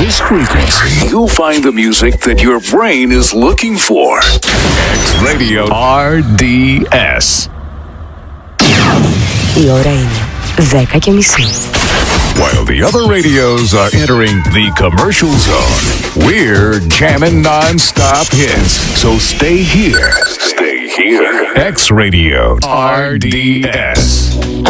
this frequency, you'll find the music that your brain is looking for. X Radio RDS. Η ώρα είναι 10:30. While the other radios are entering the commercial zone, we're jamming non-stop hits. So stay here. Stay here. X Radio RDS.